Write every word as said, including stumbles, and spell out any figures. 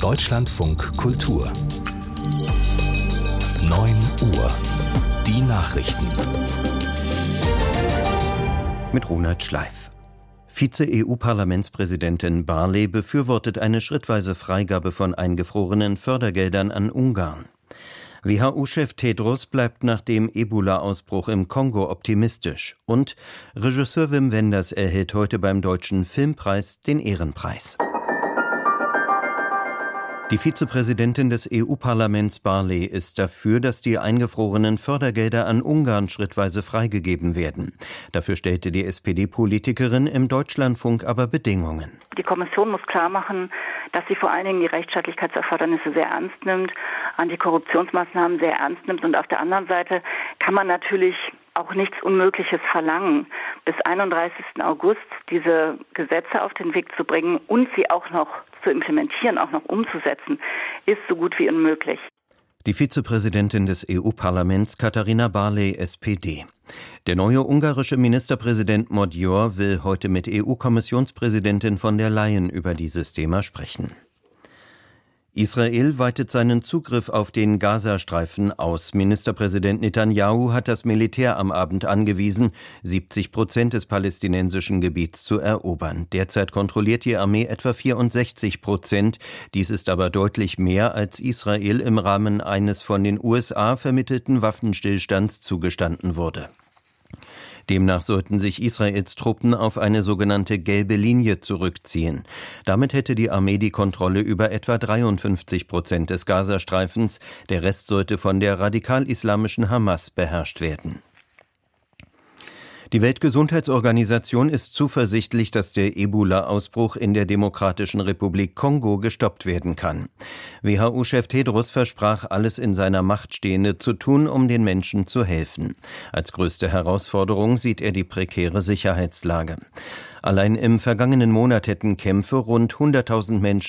Deutschlandfunk Kultur neun Uhr. Die Nachrichten. Mit Ronald Schleif. Vize-E U-Parlamentspräsidentin Barley befürwortet eine schrittweise Freigabe von eingefrorenen Fördergeldern an Ungarn. W H O-Chef Tedros bleibt nach dem Ebola-Ausbruch im Kongo optimistisch. Und Regisseur Wim Wenders erhält heute beim Deutschen Filmpreis den Ehrenpreis. Die Vizepräsidentin des E U-Parlaments Barley ist dafür, dass die eingefrorenen Fördergelder an Ungarn schrittweise freigegeben werden. Dafür stellte die S P D-Politikerin im Deutschlandfunk aber Bedingungen. Die Kommission muss klarmachen, dass sie vor allen Dingen die Rechtsstaatlichkeitserfordernisse sehr ernst nimmt, Antikorruptionsmaßnahmen sehr ernst nimmt. Und auf der anderen Seite kann man natürlich auch nichts Unmögliches verlangen, bis einunddreißigsten August diese Gesetze auf den Weg zu bringen und sie auch noch zu implementieren, auch noch umzusetzen, ist so gut wie unmöglich. Die Vizepräsidentin des E U-Parlaments Katharina Barley, S P D. Der neue ungarische Ministerpräsident Magyar will heute mit E U-Kommissionspräsidentin von der Leyen über dieses Thema sprechen. Israel weitet seinen Zugriff auf den Gazastreifen aus. Ministerpräsident Netanyahu hat das Militär am Abend angewiesen, siebzig Prozent des palästinensischen Gebiets zu erobern. Derzeit kontrolliert die Armee etwa vierundsechzig Prozent. Dies ist aber deutlich mehr, als Israel im Rahmen eines von den U S A vermittelten Waffenstillstands zugestanden wurde. Demnach sollten sich Israels Truppen auf eine sogenannte gelbe Linie zurückziehen. Damit hätte die Armee die Kontrolle über etwa dreiundfünfzig Prozent des Gazastreifens. Der Rest sollte von der radikal-islamischen Hamas beherrscht werden. Die Weltgesundheitsorganisation ist zuversichtlich, dass der Ebola-Ausbruch in der Demokratischen Republik Kongo gestoppt werden kann. W H O-Chef Tedros versprach, alles in seiner Macht Stehende zu tun, um den Menschen zu helfen. Als größte Herausforderung sieht er die prekäre Sicherheitslage. Allein im vergangenen Monat hätten Kämpfe rund hunderttausend Menschen